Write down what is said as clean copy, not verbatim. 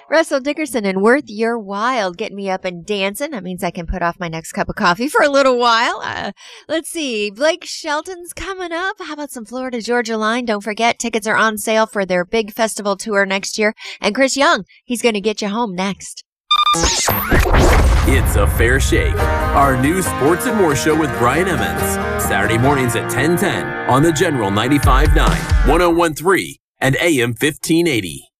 Russell Dickerson and Worth Your While get me up and dancing. That means I can put off my next cup of coffee for a little while. Let's see. Blake Shelton's coming up. How about some Florida Georgia Line? Don't forget, tickets are on sale for their big festival tour next year. And Chris Young, he's going to get you home next. It's a Fair Shake, our new sports and more show with Brian Emmons. Saturday mornings at 10:10 on the General 95.9, 101.3, and AM 1580.